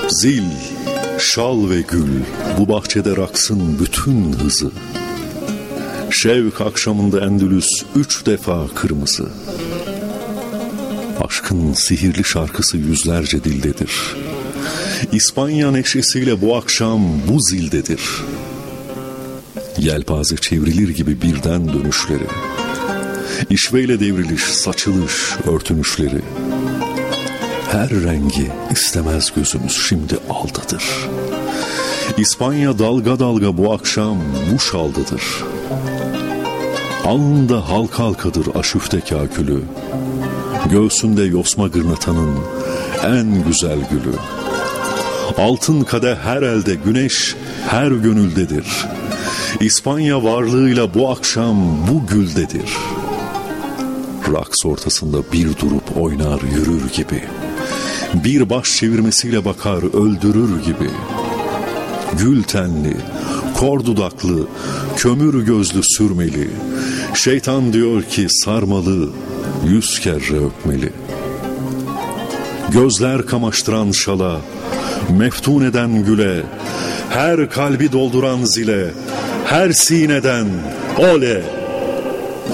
Zil, şal ve gül bu bahçede raksın bütün hızı. Şevk akşamında Endülüs 3 defa kırmızı. Aşkın sihirli şarkısı yüzlerce dildedir. İspanya neşesiyle bu akşam bu zildedir. Yelpaze çevrilir gibi birden dönüşleri, İşveyle devriliş, saçılış, örtünüşleri. Her rengi istemez gözümüz şimdi aldadır. İspanya dalga dalga bu akşam bu şaldadır. Alnında halka halkadır aşüfte kâkülü. Göğsünde yosma gırnatanın en güzel gülü. Altın kadeh her elde, güneş her gönüldedir. İspanya varlığıyla bu akşam bu güldedir. Raks ortasında bir durup oynar yürür gibi. Bir baş çevirmesiyle bakar öldürür gibi. Gül tenli, kor dudaklı, kömür gözlü sürmeli. Şeytan diyor ki sarmalı, 100 kere öpmeli. Gözler kamaştıran şala, meftun eden güle, her kalbi dolduran zile, her sineden ole.